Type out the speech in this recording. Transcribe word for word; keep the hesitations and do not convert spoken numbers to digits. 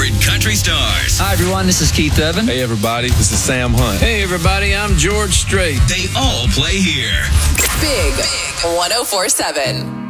favorite country stars. Hi, everyone. This is Keith Urban. Hey, everybody. This is Sam Hunt. Hey, everybody. I'm George Strait. They all play here. Big one oh four seven.